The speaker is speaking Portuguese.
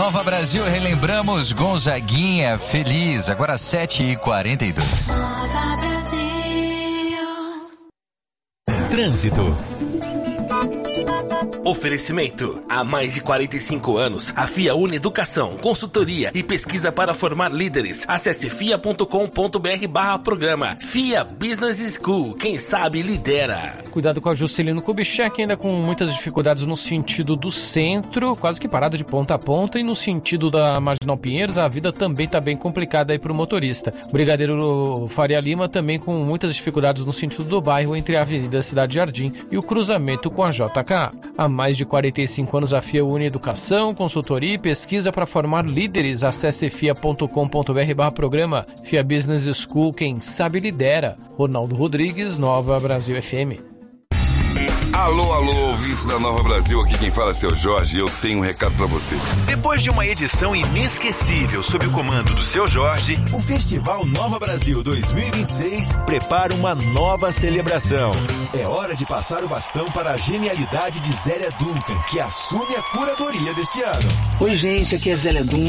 Nova Brasil, relembramos Gonzaguinha Feliz, agora 7h42. Nova Brasil. Trânsito. Oferecimento. Há mais de 45 anos, a FIA une educação, consultoria e pesquisa para formar líderes. Acesse fia.com.br/programa. FIA Business School. Quem sabe lidera. Cuidado com a Juscelino Kubitschek, ainda com muitas dificuldades no sentido do centro, quase que parada de ponta a ponta, e no sentido da Marginal Pinheiros, a vida também está bem complicada aí para o motorista. Brigadeiro Faria Lima também com muitas dificuldades no sentido do bairro entre a Avenida Cidade Jardim e o cruzamento com a JK. Há mais de 45 anos, a FIA une educação, consultoria e pesquisa para formar líderes. Acesse fia.com.br/programa. FIA Business School, quem sabe lidera. Ronaldo Rodrigues, Nova Brasil FM. Alô, ouvintes da Nova Brasil, aqui quem fala é seu Jorge, e eu tenho um recado pra você. Depois de uma edição inesquecível sob o comando do seu Jorge, o Festival Nova Brasil 2026 prepara uma nova celebração. É hora de passar o bastão para a genialidade de Zélia Duncan, que assume a curadoria deste ano. Oi, gente, aqui é Zélia Duncan